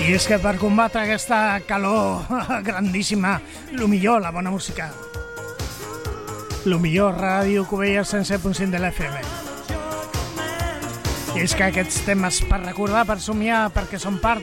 I és que per combatre aquesta calor grandíssima, lo millor, la bona música. Lo millor, Ràdio Cubelles 107.5 de l'FM. I és que aquests temes per recordar, per somiar, perquè són part